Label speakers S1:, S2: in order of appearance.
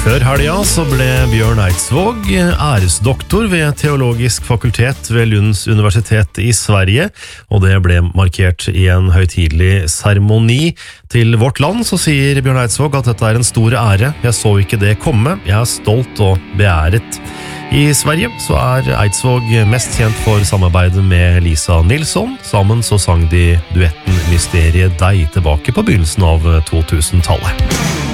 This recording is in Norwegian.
S1: Før helga så ble Bjørn Eidsvåg æresdoktor ved Teologisk fakultet ved Lunds universitet i Sverige, og det ble markert i en høytidelig seremoni. Til Vårt Land så sier Bjørn Eidsvåg at dette er en stor ære. Jeg så ikke det komme. Jeg er stolt og beæret. I Sverige så er Eidsvåg mest kjent for samarbeidet med Lisa Nilsson. Sammen så sang de duetten Mysteriet deg tilbake på begynnelsen av 2000-tallet.